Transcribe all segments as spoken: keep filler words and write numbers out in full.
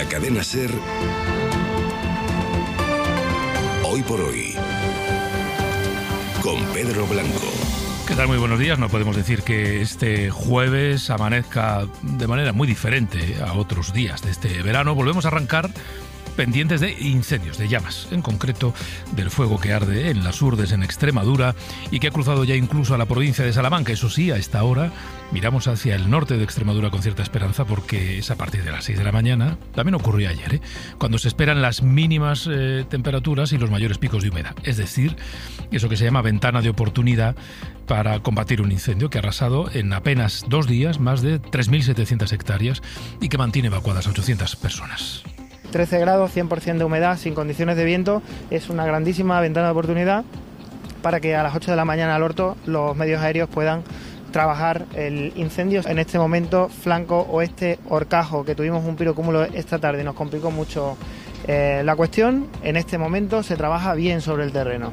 la cadena SER, Hoy por Hoy, con Pedro Blanco. ¿Qué tal? Muy buenos días. No podemos decir que este jueves amanezca de manera muy diferente a otros días de este verano. Volvemos a arrancar pendientes de incendios, de llamas, en concreto del fuego que arde en las Urdes, en Extremadura, y que ha cruzado ya incluso a la provincia de Salamanca. Eso sí, a esta hora miramos hacia el norte de Extremadura con cierta esperanza, porque es a partir de las seis de la mañana. También ocurrió ayer, ¿eh? cuando se esperan las mínimas eh, temperaturas y los mayores picos de humedad. Es decir, eso que se llama ventana de oportunidad para combatir un incendio que ha arrasado en apenas dos días más de tres mil setecientas hectáreas y que mantiene evacuadas a ochocientas personas. trece grados, cien por ciento de humedad, sin condiciones de viento, es una grandísima ventana de oportunidad para que a las ocho de la mañana al orto los medios aéreos puedan trabajar el incendio. En este momento, flanco oeste Horcajo, que tuvimos un pirocúmulo esta tarde, nos complicó mucho eh, la cuestión. En este momento se trabaja bien sobre el terreno.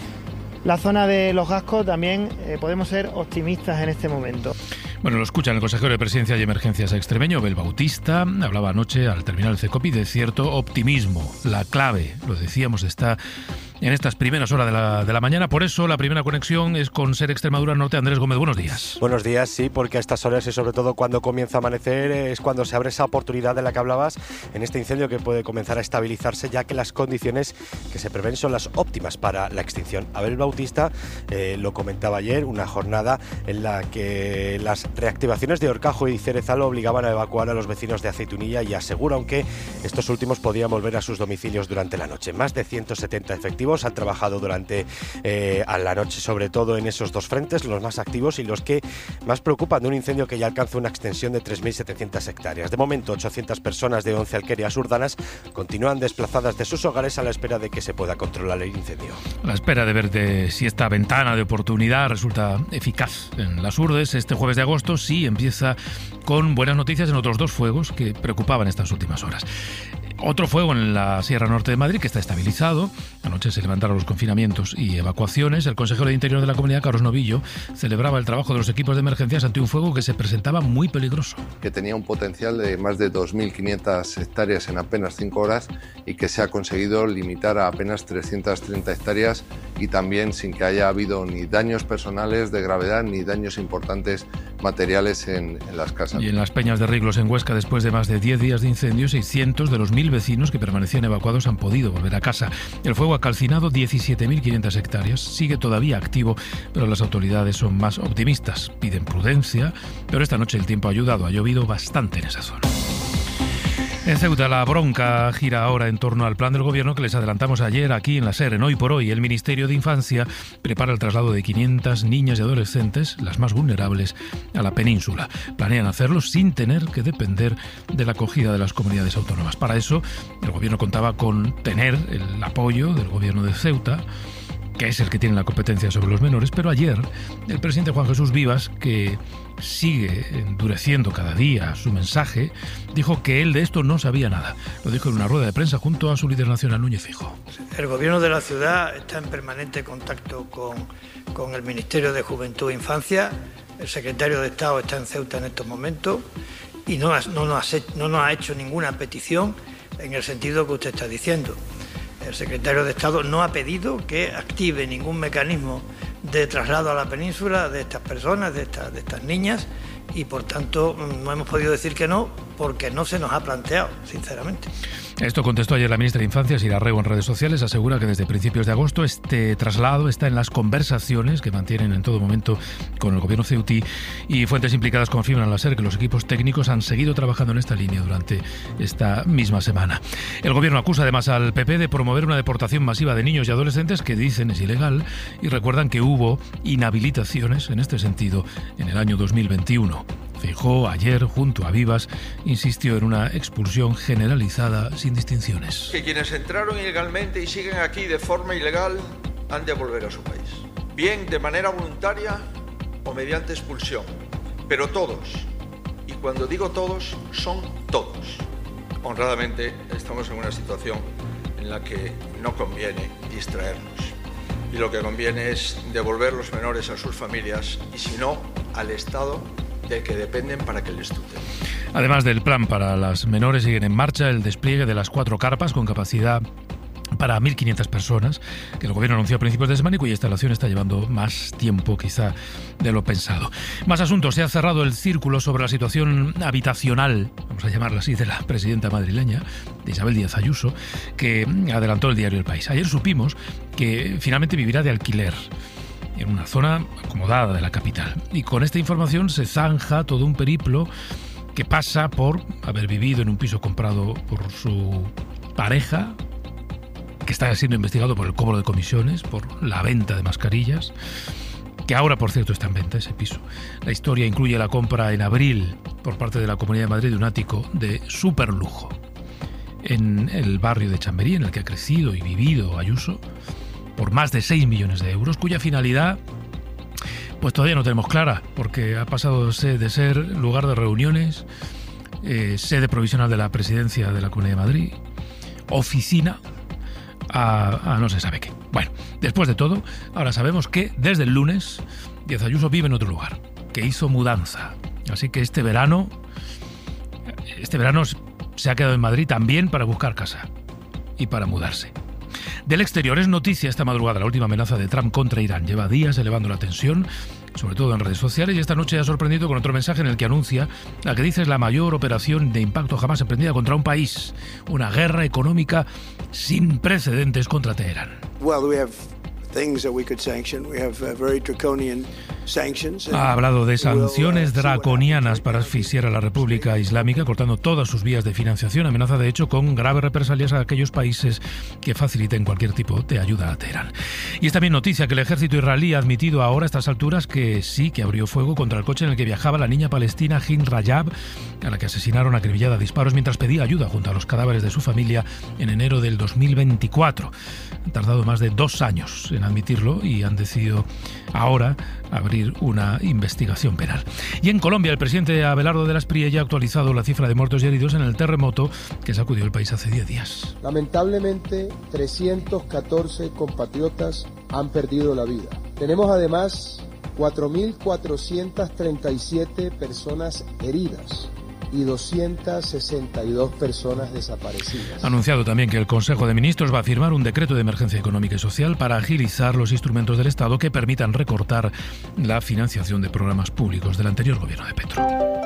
La zona de Los Gascos también eh, podemos ser optimistas en este momento. Bueno, lo escuchan el consejero de Presidencia y Emergencias extremeño, Abel Bautista. Hablaba anoche al terminar el CECOPI de cierto optimismo. La clave, lo decíamos, está en estas primeras horas de la, de la mañana. Por eso la primera conexión es con SER Extremadura Norte. Andrés Gómez, buenos días. Buenos días, sí, porque a estas horas y sobre todo cuando comienza a amanecer es cuando se abre esa oportunidad de la que hablabas en este incendio, que puede comenzar a estabilizarse, ya que las condiciones que se prevén son las óptimas para la extinción. Abel Bautista eh, lo comentaba ayer, una jornada en la que las reactivaciones de Horcajo y Cerezal obligaban a evacuar a los vecinos de Aceitunilla, y asegura, aunque estos últimos podían volver a sus domicilios durante la noche. Más de ciento setenta efectivos han trabajado durante eh, a la noche, sobre todo en esos dos frentes, los más activos y los que más preocupan de un incendio que ya alcanza una extensión de tres mil setecientas hectáreas. De momento, ochocientas personas de once alquerías urdanas continúan desplazadas de sus hogares a la espera de que se pueda controlar el incendio. A la espera de ver de si esta ventana de oportunidad resulta eficaz en las Urdes. Este jueves de agosto sí empieza con buenas noticias en otros dos fuegos que preocupaban estas últimas horas. Otro fuego en la Sierra Norte de Madrid que está estabilizado. Anoche se levantaron los confinamientos y evacuaciones. El consejero de Interior de la Comunidad, Carlos Novillo, celebraba el trabajo de los equipos de emergencias ante un fuego que se presentaba muy peligroso. Que tenía un potencial de más de dos mil quinientas hectáreas en apenas cinco horas y que se ha conseguido limitar a apenas trescientas treinta hectáreas, y también sin que haya habido ni daños personales de gravedad ni daños importantes materiales en, en las casas. Y en las Peñas de Riglos, en Huesca, después de más de diez días de incendio, seiscientos de los mil vecinos que permanecían evacuados han podido volver a casa. El fuego ha calcinado diecisiete mil quinientas hectáreas, sigue todavía activo, pero las autoridades son más optimistas. Piden prudencia, pero esta noche el tiempo ha ayudado, ha llovido bastante en esa zona. En Ceuta la bronca gira ahora en torno al plan del gobierno que les adelantamos ayer aquí en la SER, en Hoy por Hoy. El Ministerio de Infancia prepara el traslado de quinientas niñas y adolescentes, las más vulnerables, a la península. Planean hacerlo sin tener que depender de la acogida de las comunidades autónomas. Para eso, el gobierno contaba con tener el apoyo del gobierno de Ceuta, que es el que tiene la competencia sobre los menores, pero ayer el presidente Juan Jesús Vivas, que sigue endureciendo cada día su mensaje, dijo que él de esto no sabía nada. Lo dijo en una rueda de prensa junto a su líder nacional, Núñez Feijóo. El gobierno de la ciudad está en permanente contacto con, con el Ministerio de Juventud e Infancia. El secretario de Estado está en Ceuta en estos momentos y no, no, nos, ha, no nos ha hecho ninguna petición en el sentido que usted está diciendo. El secretario de Estado no ha pedido que active ningún mecanismo de traslado a la península de estas personas, de estas, de estas niñas, y por tanto no hemos podido decir que no, porque no se nos ha planteado, sinceramente. Esto contestó ayer la ministra de Infancia, Sira Rego, en redes sociales. Asegura que desde principios de agosto este traslado está en las conversaciones que mantienen en todo momento con el gobierno ceutí, y fuentes implicadas confirman a la SER que los equipos técnicos han seguido trabajando en esta línea durante esta misma semana. El gobierno acusa además al P P de promover una deportación masiva de niños y adolescentes que dicen es ilegal, y recuerdan que hubo inhabilitaciones en este sentido en el año dos mil veintiuno. Feijóo, ayer, junto a Vivas, insistió en una expulsión generalizada sin distinciones. Que quienes entraron ilegalmente y siguen aquí de forma ilegal han de volver a su país. Bien de manera voluntaria o mediante expulsión. Pero todos, y cuando digo todos, son todos. Honradamente estamos en una situación en la que no conviene distraernos. Y lo que conviene es devolver los menores a sus familias y, si no, al Estado del que dependen para que les tutelen. Además del plan para las menores, siguen en marcha el despliegue de las cuatro carpas con capacidad para mil quinientas personas, que el gobierno anunció a principios de semana y cuya instalación está llevando más tiempo quizá de lo pensado. Más asuntos. Se ha cerrado el círculo sobre la situación habitacional, vamos a llamarla así, de la presidenta madrileña, de Isabel Díaz Ayuso, que adelantó el diario El País. Ayer supimos que finalmente vivirá de alquiler en una zona acomodada de la capital. Y con esta información se zanja todo un periplo que pasa por haber vivido en un piso comprado por su pareja, que está siendo investigado por el cobro de comisiones, por la venta de mascarillas, que ahora, por cierto, está en venta ese piso. La historia incluye la compra en abril por parte de la Comunidad de Madrid de un ático de superlujo en el barrio de Chamberí, en el que ha crecido y vivido Ayuso, por más de seis millones de euros, cuya finalidad pues todavía no tenemos clara, porque ha pasado de ser lugar de reuniones, eh, sede provisional de la presidencia de la Comunidad de Madrid, oficina, A, a no se sabe qué. Bueno, después de todo, ahora sabemos que desde el lunes Díaz Ayuso vive en otro lugar, que hizo mudanza. Así que este verano, este verano se ha quedado en Madrid también para buscar casa y para mudarse. Del exterior es noticia esta madrugada la última amenaza de Trump contra Irán. Lleva días elevando la tensión, sobre todo en redes sociales, y esta noche ha sorprendido con otro mensaje en el que anuncia la que dice es la mayor operación de impacto jamás emprendida contra un país, una guerra económica sin precedentes contra Teherán. Well, we have things that we could sanction. We have uh, very draconian sanctions. Ha hablado de sanciones draconianas para asfixiar a la República Islámica, cortando todas sus vías de financiación. Amenaza, de hecho, con graves represalias a aquellos países que faciliten cualquier tipo de ayuda a Teherán. Y es también noticia que el ejército israelí ha admitido ahora a estas alturas que sí, que abrió fuego contra el coche en el que viajaba la niña palestina Hind Rajab, a la que asesinaron acribillada a disparos mientras pedía ayuda junto a los cadáveres de su familia en enero del dos mil veinticuatro. Han tardado más de dos años en admitirlo y han decidido ahora abrir una investigación penal. Y en Colombia, el presidente Abelardo de la Espriella ha actualizado la cifra de muertos y heridos en el terremoto que sacudió el país hace diez días. Lamentablemente, trescientos catorce compatriotas han perdido la vida. Tenemos además cuatro mil cuatrocientas treinta y siete personas heridas y doscientas sesenta y dos personas desaparecidas. Ha anunciado también que el Consejo de Ministros va a firmar un decreto de emergencia económica y social para agilizar los instrumentos del Estado que permitan recortar la financiación de programas públicos del anterior gobierno de Petro.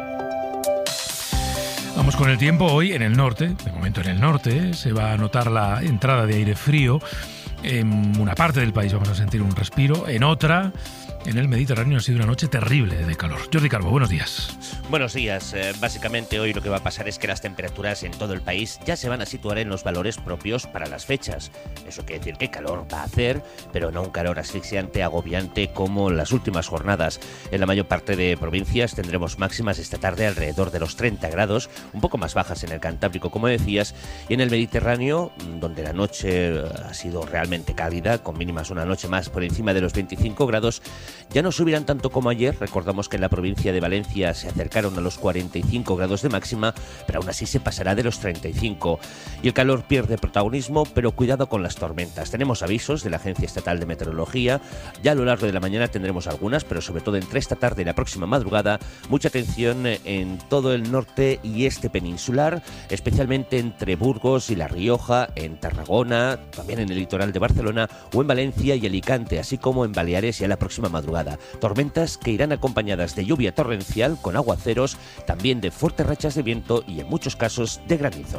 Vamos con el tiempo. Hoy en el norte, de momento en el norte, se va a notar la entrada de aire frío. En una parte del país vamos a sentir un respiro, en otra, en el Mediterráneo, ha sido una noche terrible de calor. Jordi Calvo, buenos días. Buenos días. Eh, básicamente hoy lo que va a pasar es que las temperaturas en todo el país ya se van a situar en los valores propios para las fechas. Eso quiere decir que calor va a hacer, pero no un calor asfixiante, agobiante como las últimas jornadas. En la mayor parte de provincias tendremos máximas esta tarde alrededor de los treinta grados, un poco más bajas en el Cantábrico, como decías, y en el Mediterráneo, donde la noche ha sido realmente cálida, con mínimas una noche más por encima de los veinticinco grados, ya no subirán tanto como ayer. Recordamos que en la provincia de Valencia se acercaron a los cuarenta y cinco grados de máxima, pero aún así se pasará de los treinta y cinco. Y el calor pierde protagonismo, pero cuidado con las tormentas. Tenemos avisos de la Agencia Estatal de Meteorología. Ya a lo largo de la mañana tendremos algunas, pero sobre todo entre esta tarde y la próxima madrugada, mucha atención en todo el norte y este peninsular, especialmente entre Burgos y La Rioja, en Tarragona, también en el litoral de Barcelona o en Valencia y Alicante, así como en Baleares y a la próxima madrugada. Tormentas que irán acompañadas de lluvia torrencial con aguaceros, también de fuertes rachas de viento y en muchos casos de granizo.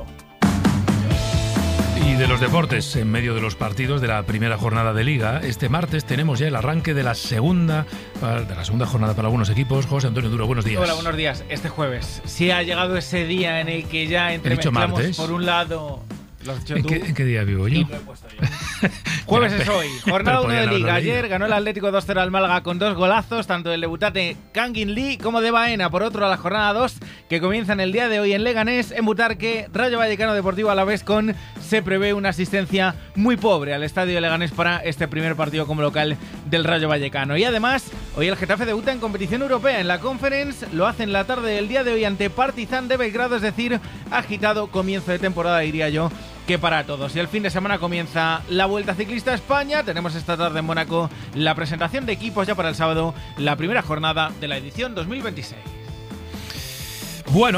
Y de los deportes, en medio de los partidos de la primera jornada de Liga, este martes tenemos ya el arranque de la segunda de la segunda jornada para algunos equipos. José Antonio Duro, buenos días. Hola, buenos días. Este jueves, sí ha llegado ese día en el que ya entremezclamos por un lado... ¿En qué, ¿En qué día vivo yo? Y lo he puesto yo. Jueves es hoy, jornada uno de Liga. Ayer ganó el Atlético dos cero al Málaga con dos golazos, tanto del debutante Kangin Lee como de Baena. Por otro, la jornada dos, que comienza en el día de hoy en Leganés, en Butarque, Rayo Vallecano Deportivo Alavés con... Se prevé una asistencia muy pobre al estadio de Leganés para este primer partido como local del Rayo Vallecano. Y además, hoy el Getafe debuta en competición europea en la Conference. Lo hace en la tarde del día de hoy ante Partizan de Belgrado, es decir, agitado comienzo de temporada, diría yo, que para todos. Y el fin de semana comienza la Vuelta Ciclista a España. Tenemos esta tarde en Mónaco la presentación de equipos, ya para el sábado la primera jornada de la edición dos mil veintiséis. Bueno,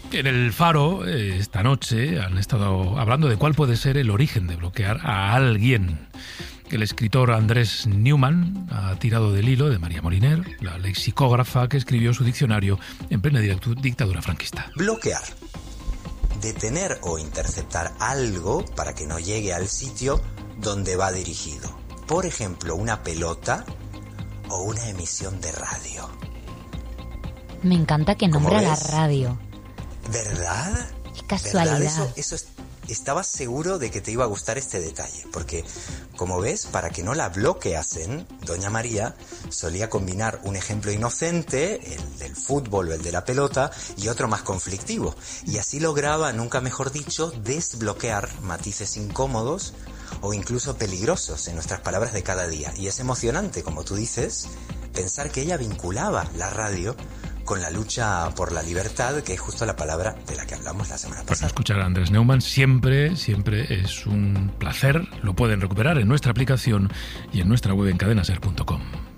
En el Faro, eh, esta noche, han estado hablando de cuál puede ser el origen de bloquear a alguien. El escritor Andrés Neumann ha tirado del hilo de María Moliner, la lexicógrafa que escribió su diccionario en plena dictadura franquista. Bloquear. Detener o interceptar algo para que no llegue al sitio donde va dirigido. Por ejemplo, una pelota o una emisión de radio. Me encanta que nombre a la radio. ¿Verdad? Qué casualidad. ¿Verdad? Eso, eso es, estaba seguro de que te iba a gustar este detalle, porque, como ves, para que no la bloqueasen, doña María solía combinar un ejemplo inocente, el del fútbol o el de la pelota, y otro más conflictivo. Y así lograba, nunca mejor dicho, desbloquear matices incómodos o incluso peligrosos en nuestras palabras de cada día. Y es emocionante, como tú dices, pensar que ella vinculaba la radio con la lucha por la libertad, que es justo la palabra de la que hablamos la semana pasada. Para escuchar a Andrés Neumann siempre, siempre es un placer. Lo pueden recuperar en nuestra aplicación y en nuestra web en cadena ser punto com.